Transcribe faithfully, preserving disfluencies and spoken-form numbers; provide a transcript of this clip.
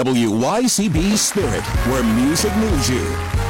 W Y C B Spirit, where music moves you.